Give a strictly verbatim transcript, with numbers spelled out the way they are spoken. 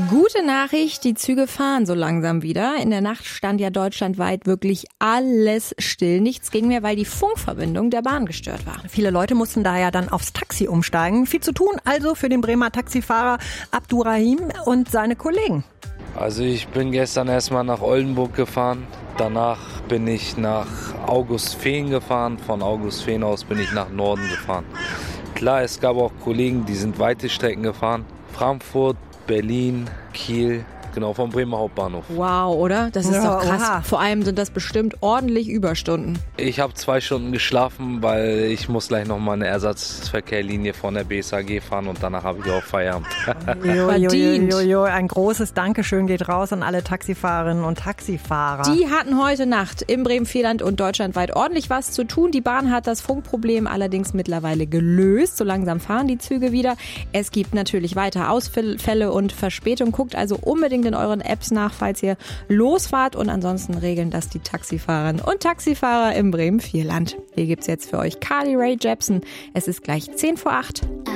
Gute Nachricht, die Züge fahren so langsam wieder. In der Nacht stand ja deutschlandweit wirklich alles still. Nichts ging mehr, weil die Funkverbindung der Bahn gestört war. Viele Leute mussten daher dann aufs Taxi umsteigen. Viel zu tun also für den Bremer Taxifahrer Abdurrahim und seine Kollegen. Also ich bin gestern erstmal nach Oldenburg gefahren. Danach bin ich nach Augustfehn gefahren. Von Augustfehn aus bin ich nach Norden gefahren. Klar, es gab auch Kollegen, die sind weite Strecken gefahren. Frankfurt, Berlin, Kiel, genau, vom Bremer Hauptbahnhof. Wow, oder? Das ist Ja, doch krass. oha. Vor allem sind das bestimmt ordentlich Überstunden. Ich habe zwei Stunden geschlafen, weil ich muss gleich noch mal eine Ersatzverkehrlinie von der B S A G fahren und danach habe ich auch Feierabend. Jo, jo, Verdient. jo, jo. Ein großes Dankeschön geht raus an alle Taxifahrerinnen und Taxifahrer. Die hatten heute Nacht im Bremen-Vierland und deutschlandweit ordentlich was zu tun. Die Bahn hat das Funkproblem allerdings mittlerweile gelöst. So langsam fahren die Züge wieder. Es gibt natürlich weiter Ausfälle und Verspätung. Guckt also unbedingt in euren Apps nach, falls ihr losfahrt. Und ansonsten regeln das die Taxifahrerinnen und Taxifahrer im Bremen-Vierland. Hier gibt's jetzt für euch Carly Rae Jepsen. Es ist gleich zehn vor acht.